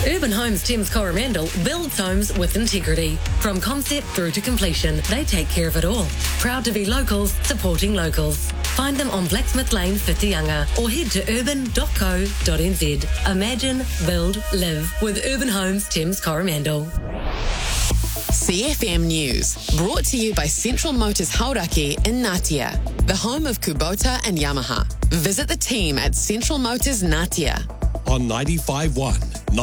Urban Homes Thames Coromandel builds homes with integrity. From concept through to completion, they take care of it all. Proud to be locals, supporting locals. Find them on Blacksmith Lane, Whitianga, or head to urban.co.nz. Imagine, build, live with Urban Homes Thames Coromandel. CFM News, brought to you by Central Motors Hauraki in Ngatea, the home of Kubota and Yamaha. Visit the team at Central Motors Ngatea. On 95.1,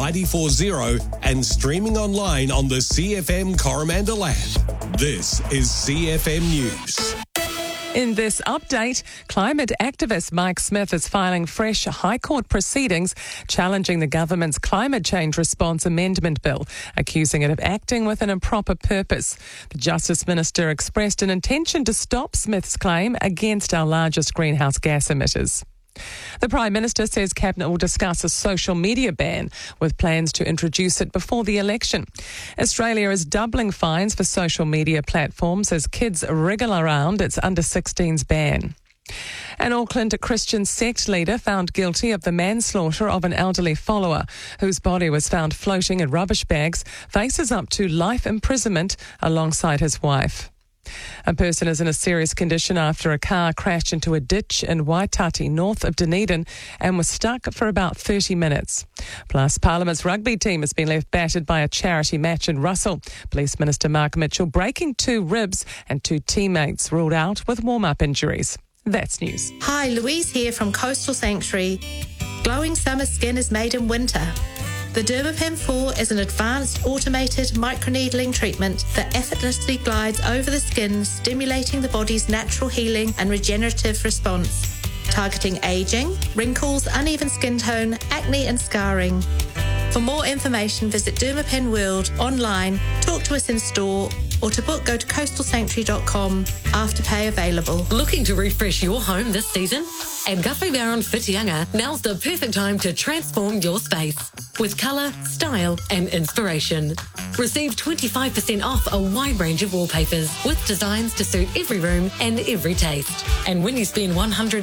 94.0 and streaming online on the CFM Coromandel app. This is CFM News. In this update, climate activist Mike Smith is filing fresh High Court proceedings challenging the government's climate change response amendment bill, accusing it of acting with an improper purpose. The Justice Minister expressed an intention to stop Smith's claim against our largest greenhouse gas emitters. The Prime Minister says Cabinet will discuss a social media ban with plans to introduce it before the election. Australia is doubling fines for social media platforms as kids wriggle around its under-16s ban. An Auckland Christian sect leader found guilty of the manslaughter of an elderly follower whose body was found floating in rubbish bags faces up to life imprisonment alongside his wife. A person is in a serious condition after a car crashed into a ditch in Waitati, north of Dunedin, and was stuck for about 30 minutes. Plus, Parliament's rugby team has been left battered by a charity match in Russell. Police Minister Mark Mitchell breaking 2 ribs and 2 teammates ruled out with warm-up injuries. That's news. Hi, Louise here from Coastal Sanctuary. Glowing summer skin is made in winter. The Dermapen 4 is an advanced automated microneedling treatment that effortlessly glides over the skin, stimulating the body's natural healing and regenerative response, targeting aging, wrinkles, uneven skin tone, acne and scarring. For more information, visit Dermapen World online, talk to us in store, or to book, go to coastalsanctuary.com. Afterpay available. Looking to refresh your home this season? At Guthrie Barron Whitianga, now's the perfect time to transform your space with colour, style and inspiration. Receive 25% off a wide range of wallpapers with designs to suit every room and every taste. And when you spend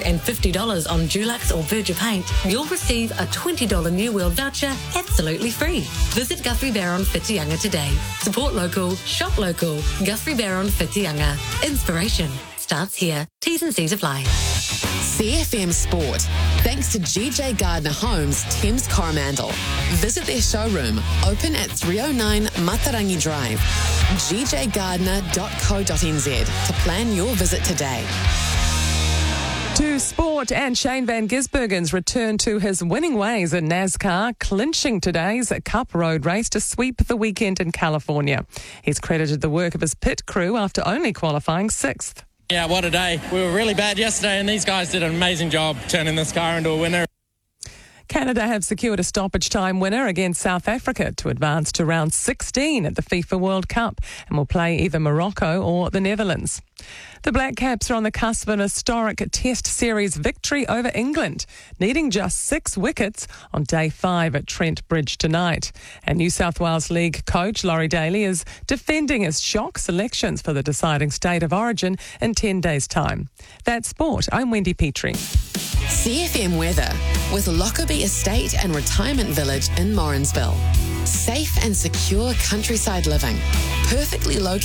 $150 on Dulux or Berger paint, you'll receive a $20 New World voucher absolutely free. Visit Guthrie Barron Whitianga today. Support local, shop local. Guthrie Barron Whitianga. Inspiration starts here. T's and C's apply. CFM Sport, thanks to GJ Gardner Homes, Thames Coromandel. Visit their showroom, open at 309 Matarangi Drive. gjgardner.co.nz to plan your visit today. To sport, and Shane Van Gisbergen's return to his winning ways in NASCAR, clinching today's Cup Road race to sweep the weekend in California. He's credited the work of his pit crew after only qualifying 6th. Yeah, what a day. We were really bad yesterday and these guys did an amazing job turning this car into a winner. Canada have secured a stoppage time winner against South Africa to advance to round 16 at the FIFA World Cup and will play either Morocco or the Netherlands. The Black Caps are on the cusp of an historic Test Series victory over England, needing just 6 wickets on day 5 at Trent Bridge tonight. And New South Wales League coach Laurie Daly is defending his shock selections for the deciding state of origin in 10 days' time. That's sport. I'm Wendy Petrie. CFM weather with Lockerbie Estate and Retirement Village in Morrinsville. Safe and secure countryside living, perfectly located